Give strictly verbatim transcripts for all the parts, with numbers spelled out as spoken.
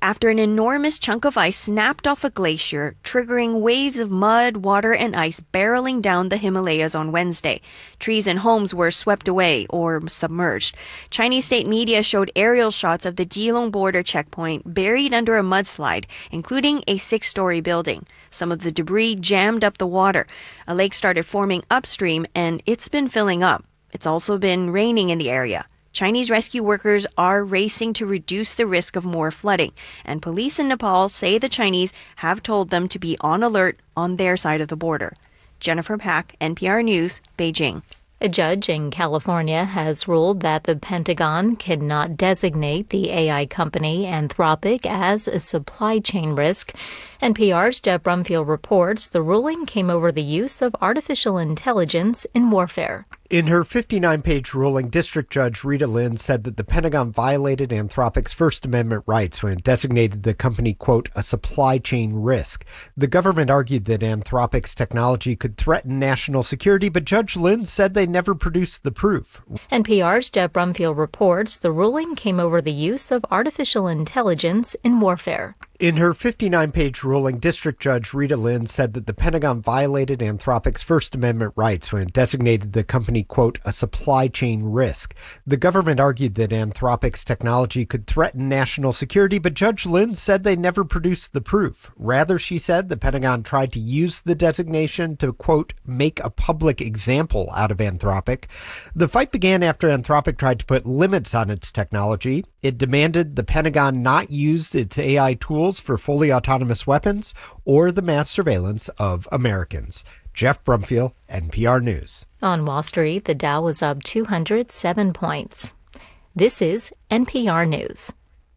after an enormous chunk of ice snapped off a glacier, triggering waves of mud, water, and ice barreling down the Himalayas on Wednesday. Trees and homes were swept away or submerged. Chinese state media showed aerial shots of the Jilong border checkpoint buried under a mudslide, including a six-story building. Some of the debris jammed up the water. A lake started forming upstream, and it's been filling up. It's also been raining in the area. Chinese rescue workers are racing to reduce the risk of more flooding, and police in Nepal say the Chinese have told them to be on alert on their side of the border. Jennifer Pack, N P R News, Beijing. A judge in California has ruled that the Pentagon cannot designate the A I company Anthropic as a supply chain risk. N P R's Jeff Brumfield reports the ruling came over the use of artificial intelligence in warfare. In her fifty-nine page ruling, District Judge Rita Lynn said that the Pentagon violated Anthropic's First Amendment rights when it designated the company, quote, a supply chain risk. The government argued that Anthropic's technology could threaten national security, but Judge Lynn said they never produced the proof. N P R's Jeff Brumfield reports the ruling came over the use of artificial intelligence in warfare. In her fifty-nine page ruling, District Judge Rita Lynn said that the Pentagon violated Anthropic's First Amendment rights when it designated the company, quote, a supply chain risk. The government argued that Anthropic's technology could threaten national security, but Judge Lynn said they never produced the proof. Rather, she said, the Pentagon tried to use the designation to, quote, make a public example out of Anthropic. The fight began after Anthropic tried to put limits on its technology. It demanded the Pentagon not use its A I tools for fully autonomous weapons or the mass surveillance of Americans. Jeff Brumfield, N P R News. On Wall Street, the Dow was up two hundred seven points. This is N P R News.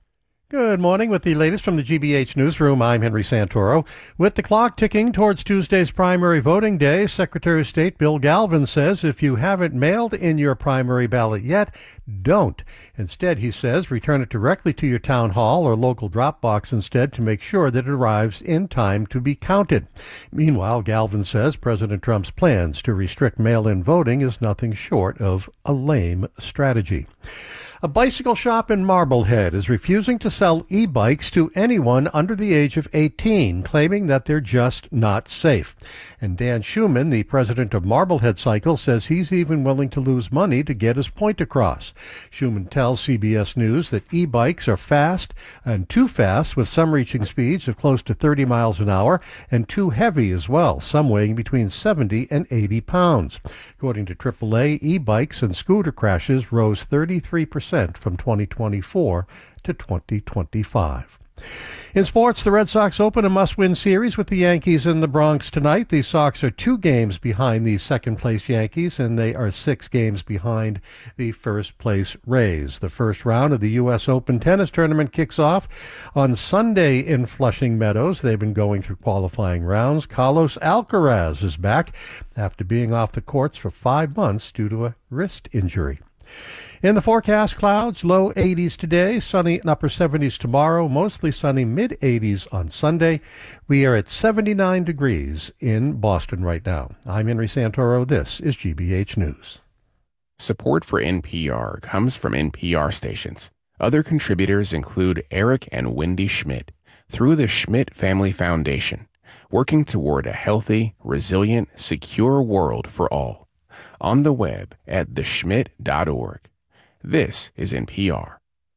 Good morning. With the latest from the G B H Newsroom, I'm Henry Santoro. With the clock ticking towards Tuesday's primary voting day, Secretary of State Bill Galvin says if you haven't mailed in your primary ballot yet, don't. Instead, he says, return it directly to your town hall or local drop box instead to make sure that it arrives in time to be counted. Meanwhile, Galvin says President Trump's plans to restrict mail-in voting is nothing short of a lame strategy. A bicycle shop in Marblehead is refusing to sell e-bikes to anyone under the age of eighteen, claiming that they're just not safe. And Dan Schumann, the president of Marblehead Cycle, says he's even willing to lose money to get his point across. Schumann tells C B S News that e-bikes are fast and too fast, with some reaching speeds of close to thirty miles an hour, and too heavy as well, some weighing between seventy and eighty pounds. According to triple A, e-bikes and scooter crashes rose thirty-three percent from twenty twenty-four to twenty twenty-five. In sports, the Red Sox open a must-win series with the Yankees in the Bronx tonight. The Sox are two games behind the second-place Yankees, and they are six games behind the first-place Rays. The first round of the U S Open tennis tournament kicks off on Sunday in Flushing Meadows. They've been going through qualifying rounds. Carlos Alcaraz is back after being off the courts for five months due to a wrist injury. In the forecast, clouds, low eighties today, sunny and upper seventies tomorrow, mostly sunny, mid-eighties on Sunday. We are at seventy-nine degrees in Boston right now. I'm Henry Santoro. This is G B H News. Support for N P R comes from N P R stations. Other contributors include Eric and Wendy Schmidt through the Schmidt Family Foundation, working toward a healthy, resilient, secure world for all. On the web at the schmidt dot org. This is N P R.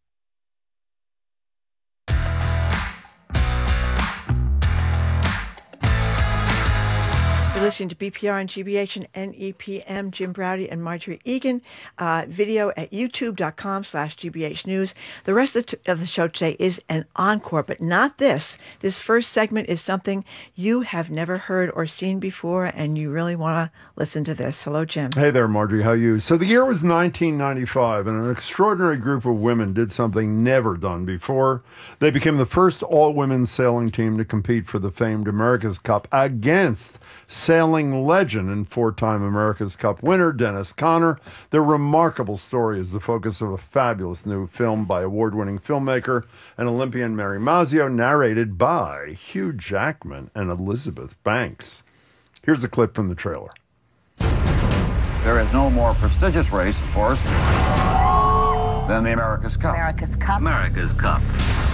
You're listening to B P R and G B H and N E P M. Jim Browdy and Marjorie Egan. Uh, video at youtube.com slash GBH News. The rest of the, t- of the show today is an encore, but not this. This first segment is something you have never heard or seen before, and you really want to listen to this. Hello, Jim. Hey there, Marjorie. How are you? So the year was nineteen ninety-five, and an extraordinary group of women did something never done before. They became the first all-women sailing team to compete for the famed America's Cup against sailing legend and four-time America's Cup winner Dennis Conner. Their remarkable story is the focus of a fabulous new film by award-winning filmmaker and Olympian Mary Mazzio, narrated by Hugh Jackman and Elizabeth Banks. Here's a clip from the trailer. There is no more prestigious race, of course, than the America's Cup. America's Cup. America's Cup.